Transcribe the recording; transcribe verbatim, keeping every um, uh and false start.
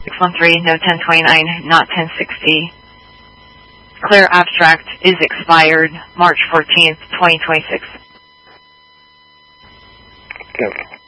six one three, no ten twenty-nine, not ten sixty. Clear abstract is expired March fourteenth, twenty twenty-six. Go.